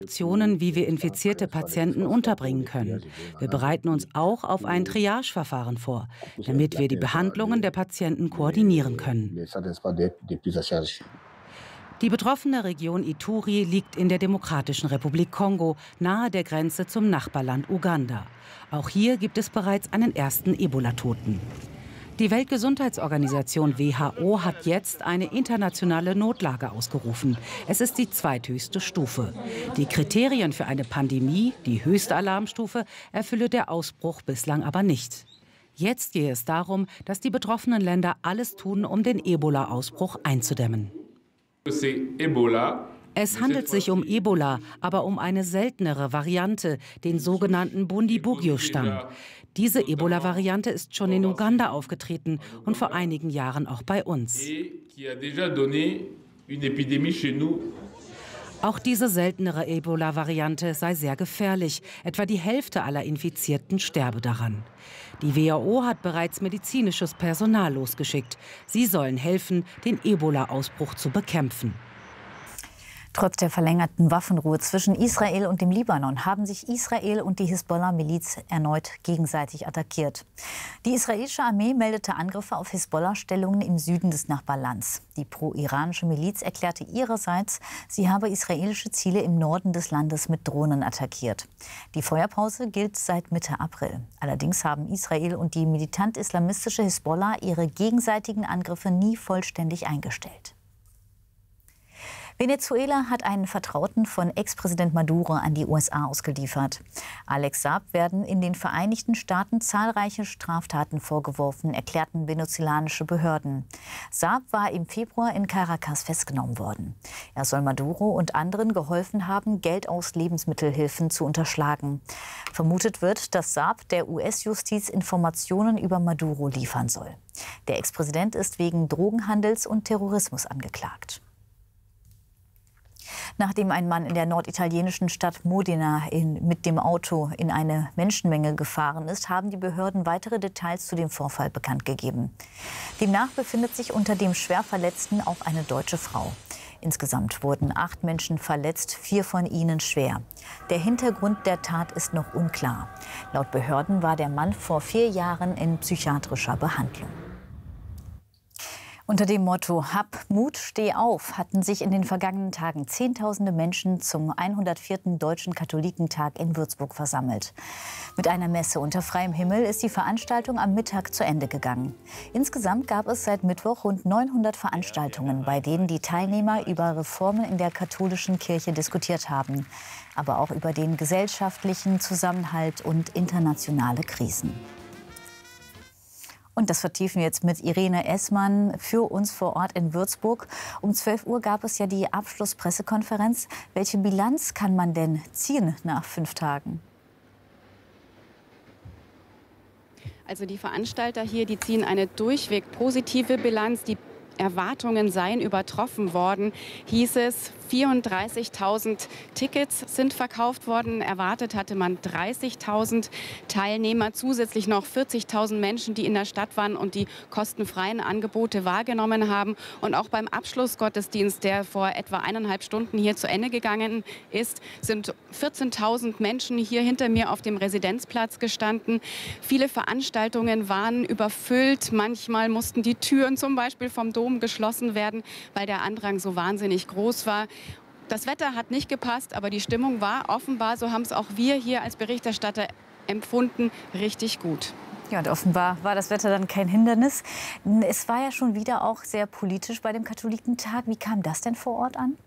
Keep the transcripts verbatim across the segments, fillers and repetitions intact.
Optionen, wie wir infizierte Patienten unterbringen können. Wir bereiten uns auch auf ein Triageverfahren vor, damit wir die Behandlungen der Patienten koordinieren können. Die betroffene Region Ituri liegt in der Demokratischen Republik Kongo, nahe der Grenze zum Nachbarland Uganda. Auch hier gibt es bereits einen ersten Ebola-Toten. Die Weltgesundheitsorganisation W H O hat jetzt eine internationale Notlage ausgerufen. Es ist die zweithöchste Stufe. Die Kriterien für eine Pandemie, die höchste Alarmstufe, erfülle der Ausbruch bislang aber nicht. Jetzt gehe es darum, dass die betroffenen Länder alles tun, um den Ebola-Ausbruch einzudämmen. Es handelt sich um Ebola, aber um eine seltenere Variante, den sogenannten Bundibugyo-Stamm. Diese Ebola-Variante ist schon in Uganda aufgetreten und vor einigen Jahren auch bei uns. Auch diese seltenere Ebola-Variante sei sehr gefährlich. Etwa die Hälfte aller Infizierten sterbe daran. Die W H O hat bereits medizinisches Personal losgeschickt. Sie sollen helfen, den Ebola-Ausbruch zu bekämpfen. Trotz der verlängerten Waffenruhe zwischen Israel und dem Libanon haben sich Israel und die Hisbollah-Miliz erneut gegenseitig attackiert. Die israelische Armee meldete Angriffe auf Hisbollah-Stellungen im Süden des Nachbarlands. Die pro-iranische Miliz erklärte ihrerseits, sie habe israelische Ziele im Norden des Landes mit Drohnen attackiert. Die Feuerpause gilt seit Mitte April. Allerdings haben Israel und die militant-islamistische Hisbollah ihre gegenseitigen Angriffe nie vollständig eingestellt. Venezuela hat einen Vertrauten von Ex-Präsident Maduro an die U S A ausgeliefert. Alex Saab werden in den Vereinigten Staaten zahlreiche Straftaten vorgeworfen, erklärten venezolanische Behörden. Saab war im Februar in Caracas festgenommen worden. Er soll Maduro und anderen geholfen haben, Geld aus Lebensmittelhilfen zu unterschlagen. Vermutet wird, dass Saab der U S-Justiz Informationen über Maduro liefern soll. Der Ex-Präsident ist wegen Drogenhandels und Terrorismus angeklagt. Nachdem ein Mann in der norditalienischen Stadt Modena in, mit dem Auto in eine Menschenmenge gefahren ist, haben die Behörden weitere Details zu dem Vorfall bekannt gegeben. Demnach befindet sich unter dem Schwerverletzten auch eine deutsche Frau. Insgesamt wurden acht Menschen verletzt, vier von ihnen schwer. Der Hintergrund der Tat ist noch unklar. Laut Behörden war der Mann vor vier Jahren in psychiatrischer Behandlung. Unter dem Motto Hab Mut, steh auf hatten sich in den vergangenen Tagen Zehntausende Menschen zum hundertvierten Deutschen Katholikentag in Würzburg versammelt. Mit einer Messe unter freiem Himmel ist die Veranstaltung am Mittag zu Ende gegangen. Insgesamt gab es seit Mittwoch rund neunhundert Veranstaltungen, bei denen die Teilnehmer über Reformen in der katholischen Kirche diskutiert haben, aber auch über den gesellschaftlichen Zusammenhalt und internationale Krisen. Und das vertiefen wir jetzt mit Irene Essmann für uns vor Ort in Würzburg. Um zwölf Uhr gab es ja die Abschlusspressekonferenz. Welche Bilanz kann man denn ziehen nach fünf Tagen? Also die Veranstalter hier, die ziehen eine durchweg positive Bilanz. Die Erwartungen seien übertroffen worden, hieß es. vierunddreißigtausend Tickets sind verkauft worden. Erwartet hatte man dreißigtausend Teilnehmer, zusätzlich noch vierzigtausend Menschen, die in der Stadt waren und die kostenfreien Angebote wahrgenommen haben. Und auch beim Abschlussgottesdienst, der vor etwa eineinhalb Stunden hier zu Ende gegangen ist, sind vierzehntausend Menschen hier hinter mir auf dem Residenzplatz gestanden. Viele Veranstaltungen waren überfüllt. Manchmal mussten die Türen zum Beispiel vom Dom geschlossen werden, weil der Andrang so wahnsinnig groß war. Das Wetter hat nicht gepasst, aber die Stimmung war offenbar, so haben es auch wir hier als Berichterstatter empfunden, richtig gut. Ja, und offenbar war das Wetter dann kein Hindernis. Es war ja schon wieder auch sehr politisch bei dem Katholikentag. Wie kam das denn vor Ort an?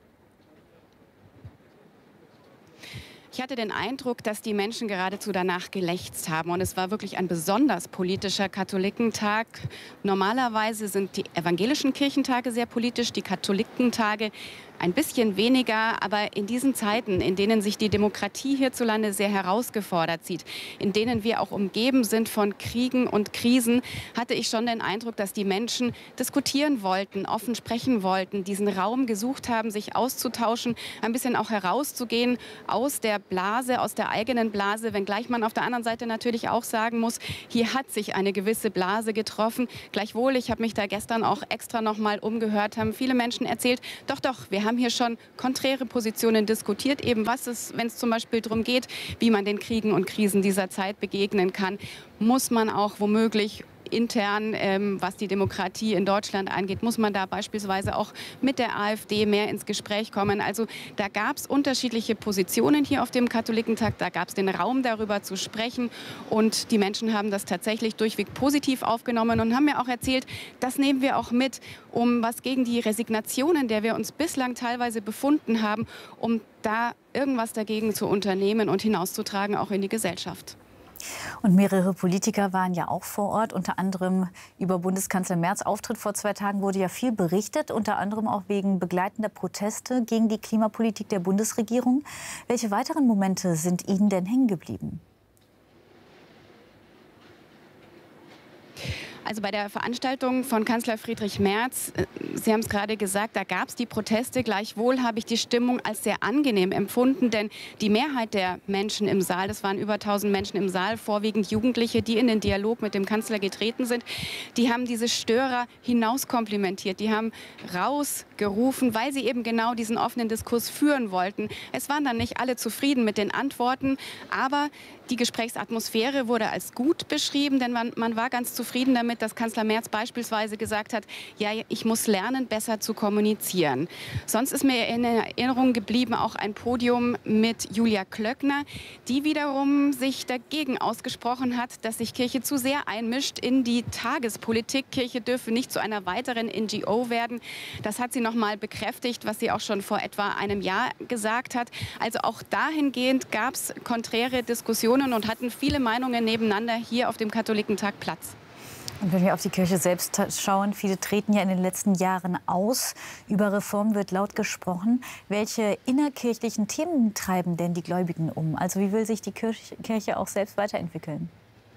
Ich hatte den Eindruck, dass die Menschen geradezu danach gelächzt haben. Und es war wirklich ein besonders politischer Katholikentag. Normalerweise sind die evangelischen Kirchentage sehr politisch, die Katholikentage ein bisschen weniger, aber in diesen Zeiten, in denen sich die Demokratie hierzulande sehr herausgefordert sieht, in denen wir auch umgeben sind von Kriegen und Krisen, hatte ich schon den Eindruck, dass die Menschen diskutieren wollten, offen sprechen wollten, diesen Raum gesucht haben, sich auszutauschen, ein bisschen auch herauszugehen aus der Blase, aus der eigenen Blase, wenngleich man auf der anderen Seite natürlich auch sagen muss, hier hat sich eine gewisse Blase getroffen. Gleichwohl, ich habe mich da gestern auch extra noch mal umgehört, haben viele Menschen erzählt, doch, doch, wir haben hier schon konträre Positionen diskutiert, eben was es, wenn es zum Beispiel darum geht, wie man den Kriegen und Krisen dieser Zeit begegnen kann, muss man auch womöglich intern, ähm, was die Demokratie in Deutschland angeht, muss man da beispielsweise auch mit der AfD mehr ins Gespräch kommen. Also da gab es unterschiedliche Positionen hier auf dem Katholikentag, da gab es den Raum, darüber zu sprechen, und die Menschen haben das tatsächlich durchweg positiv aufgenommen und haben mir auch erzählt, das nehmen wir auch mit, um was gegen die Resignationen, der wir uns bislang teilweise befunden haben, um da irgendwas dagegen zu unternehmen und hinauszutragen, auch in die Gesellschaft. Und mehrere Politiker waren ja auch vor Ort, unter anderem über Bundeskanzler Merz Auftritt vor zwei Tagen wurde ja viel berichtet, unter anderem auch wegen begleitender Proteste gegen die Klimapolitik der Bundesregierung. Welche weiteren Momente sind Ihnen denn hängen geblieben? Also bei der Veranstaltung von Kanzler Friedrich Merz, Sie haben es gerade gesagt, da gab es die Proteste. Gleichwohl habe ich die Stimmung als sehr angenehm empfunden, denn die Mehrheit der Menschen im Saal, das waren über tausend Menschen im Saal, vorwiegend Jugendliche, die in den Dialog mit dem Kanzler getreten sind, die haben diese Störer hinauskomplimentiert, die haben rausgerufen, weil sie eben genau diesen offenen Diskurs führen wollten. Es waren dann nicht alle zufrieden mit den Antworten, aber die Gesprächsatmosphäre wurde als gut beschrieben, denn man, man war ganz zufrieden damit, dass Kanzler Merz beispielsweise gesagt hat, ja, ich muss lernen, besser zu kommunizieren. Sonst ist mir in Erinnerung geblieben auch ein Podium mit Julia Klöckner, die wiederum sich dagegen ausgesprochen hat, dass sich Kirche zu sehr einmischt in die Tagespolitik. Kirche dürfe nicht zu einer weiteren N G O werden. Das hat sie noch mal bekräftigt, was sie auch schon vor etwa einem Jahr gesagt hat. Also auch dahingehend gab es konträre Diskussionen und hatten viele Meinungen nebeneinander hier auf dem Katholikentag Platz. Und wenn wir auf die Kirche selbst schauen, viele treten ja in den letzten Jahren aus. Über Reform wird laut gesprochen. Welche innerkirchlichen Themen treiben denn die Gläubigen um? Also wie will sich die Kirche auch selbst weiterentwickeln?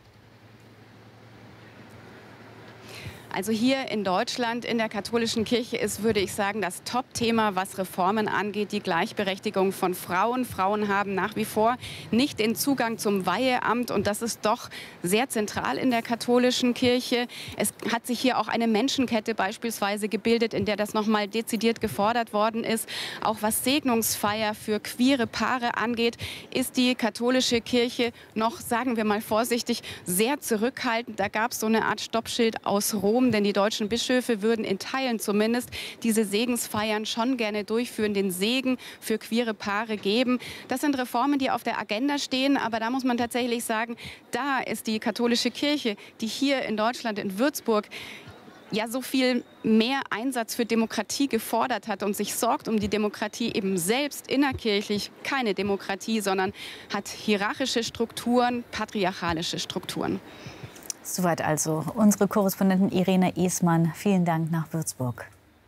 Also hier in Deutschland, in der katholischen Kirche ist, würde ich sagen, das Top-Thema, was Reformen angeht, die Gleichberechtigung von Frauen. Frauen haben nach wie vor nicht den Zugang zum Weiheamt, und das ist doch sehr zentral in der katholischen Kirche. Es hat sich hier auch eine Menschenkette beispielsweise gebildet, in der das nochmal dezidiert gefordert worden ist. Auch was Segnungsfeier für queere Paare angeht, ist die katholische Kirche noch, sagen wir mal vorsichtig, sehr zurückhaltend. Da gab es so eine Art Stoppschild aus Rom, denn die deutschen Bischöfe würden in Teilen zumindest diese Segensfeiern schon gerne durchführen, den Segen für queere Paare geben. Das sind Reformen, die auf der Agenda stehen, aber da muss man tatsächlich sagen, da ist die katholische Kirche, die hier in Deutschland, in Würzburg, ja so viel mehr Einsatz für Demokratie gefordert hat und sich sorgt um die Demokratie eben selbst innerkirchlich, keine Demokratie, sondern hat hierarchische Strukturen, patriarchalische Strukturen. Soweit also unsere Korrespondentin Irene Esmann. Vielen Dank nach Würzburg.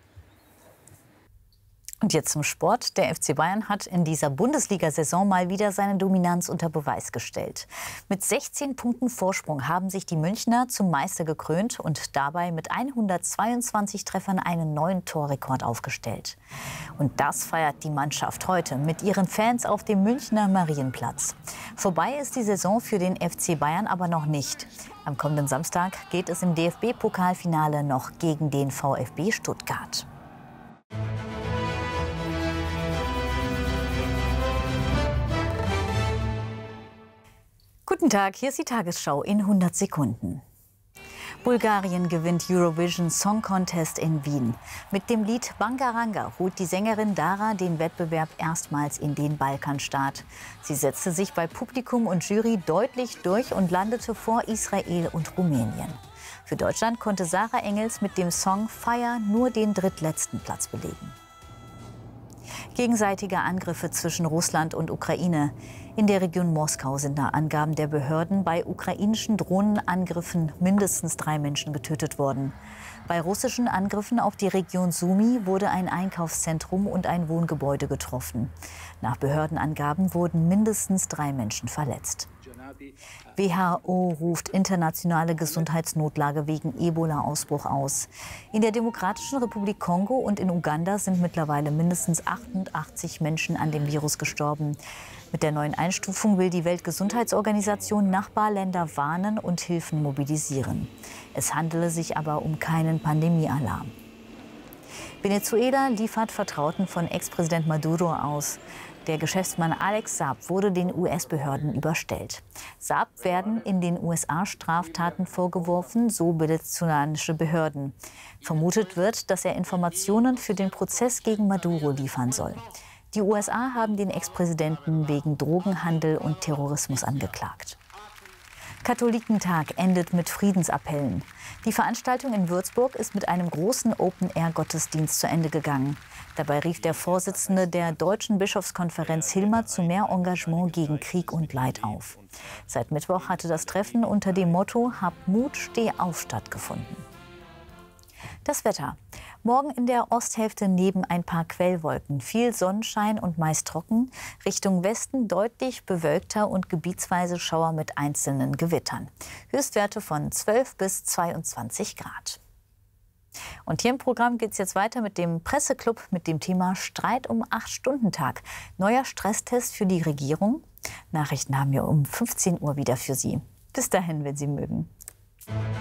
Und jetzt zum Sport. Der F C Bayern hat in dieser Bundesliga-Saison mal wieder seine Dominanz unter Beweis gestellt. Mit sechzehn Punkten Vorsprung haben sich die Münchner zum Meister gekrönt und dabei mit hundertzweiundzwanzig Treffern einen neuen Torrekord aufgestellt. Und das feiert die Mannschaft heute mit ihren Fans auf dem Münchner Marienplatz. Vorbei ist die Saison für den F C Bayern aber noch nicht. Am kommenden Samstag geht es im D F B-Pokalfinale noch gegen den VfB Stuttgart. Guten Tag, hier ist die Tagesschau in hundert Sekunden. Bulgarien gewinnt Eurovision Song Contest in Wien. Mit dem Lied Bangaranga holt die Sängerin Dara den Wettbewerb erstmals in den Balkanstaat. Sie setzte sich bei Publikum und Jury deutlich durch und landete vor Israel und Rumänien. Für Deutschland konnte Sarah Engels mit dem Song Fire nur den drittletzten Platz belegen. Gegenseitige Angriffe zwischen Russland und Ukraine. In der Region Moskau sind nach Angaben der Behörden bei ukrainischen Drohnenangriffen mindestens drei Menschen getötet worden. Bei russischen Angriffen auf die Region Sumy wurde ein Einkaufszentrum und ein Wohngebäude getroffen. Nach Behördenangaben wurden mindestens drei Menschen verletzt. W H O ruft internationale Gesundheitsnotlage wegen Ebola-Ausbruch aus. In der Demokratischen Republik Kongo und in Uganda sind mittlerweile mindestens achtundachtzig Menschen an dem Virus gestorben. Mit der neuen Einstufung will die Weltgesundheitsorganisation Nachbarländer warnen und Hilfen mobilisieren. Es handele sich aber um keinen Pandemiealarm. Venezuela liefert Vertrauten von Ex-Präsident Maduro aus. Der Geschäftsmann Alex Saab wurde den U S-Behörden überstellt. Saab werden in den U S A Straftaten vorgeworfen, so venezolanische Behörden. Vermutet wird, dass er Informationen für den Prozess gegen Maduro liefern soll. Die U S A haben den Ex-Präsidenten wegen Drogenhandel und Terrorismus angeklagt. Katholikentag endet mit Friedensappellen. Die Veranstaltung in Würzburg ist mit einem großen Open-Air-Gottesdienst zu Ende gegangen. Dabei rief der Vorsitzende der Deutschen Bischofskonferenz Hilmer zu mehr Engagement gegen Krieg und Leid auf. Seit Mittwoch hatte das Treffen unter dem Motto „Hab Mut, steh auf" stattgefunden. Das Wetter. Morgen in der Osthälfte neben ein paar Quellwolken. Viel Sonnenschein und meist trocken. Richtung Westen deutlich bewölkter und gebietsweise Schauer mit einzelnen Gewittern. Höchstwerte von zwölf bis zweiundzwanzig Grad. Und hier im Programm geht es jetzt weiter mit dem Presseclub mit dem Thema Streit um acht-Stunden-Tag. Neuer Stresstest für die Regierung. Nachrichten haben wir um fünfzehn Uhr wieder für Sie. Bis dahin, wenn Sie mögen.